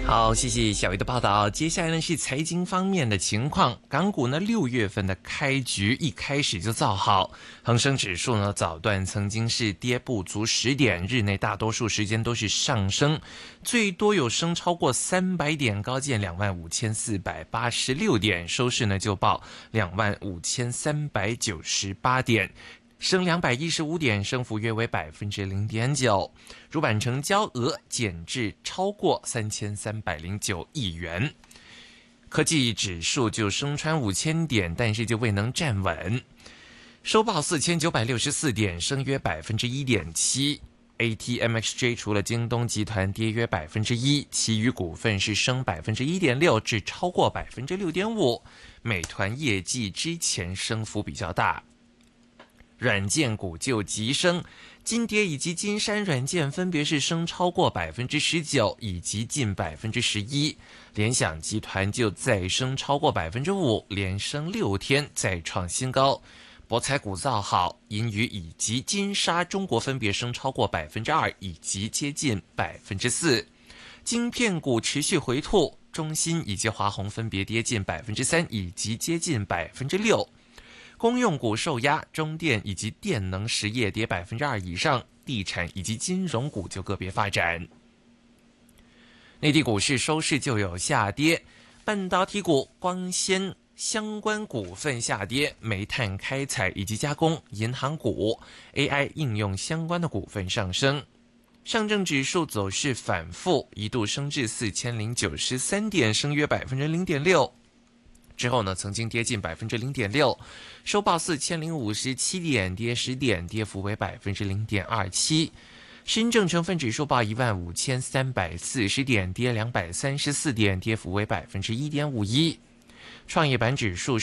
好，谢谢小鱼的报道。接下来呢是财经方面的情况。港股呢6月份的开局一开始就造好，恒生指数呢早段曾经是跌不足10点，日内大多数时间都是上升，最多有升超过300点，高见25,486点，收市呢就报25,398点。升215点，升幅约为0.9%，主板成交额减至超过3309亿元。科技指数就升穿5000点，但是就未能站稳，收报4964点，升约1.7%。ATMXJ 除了京东集团跌约1%，其余股份是升1.6%至超过6.5%。美团业绩之前升幅比较大。软件股就急升，金蝶以及金山软件分别是升超过19%以及近11%，联想集团就再升超过5%，连升6天再创新高。博彩股造好，银娱以及金沙中国分别升超过2%以及接近4%。晶片股持续回吐，中芯以及华虹分别跌近3%以及接近6%。公用股受压，中电以及电能实业跌2%以上，地产以及金融股就个别发展。内地股市收市就有下跌，半导体股、光纤相关股份下跌，煤炭开采以及加工、银行股、AI 应用相关的股份上升。上证指数走势反复，一度升至4093点，升约0.6%。之后呢，曾经跌近0.6%，收报4057点，跌10点，跌幅为0.27%。深证成分指数报15340点，跌234点，跌幅为1.51%。创业板指数